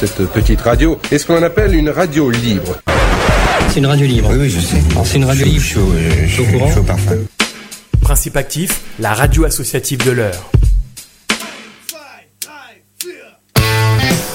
cette petite radio est ce qu'on appelle une radio libre. C'est une radio libre. Oui, je sais. C'est une radio libre. Chaud parfum. Principe actif, la radio associative de l'Eure.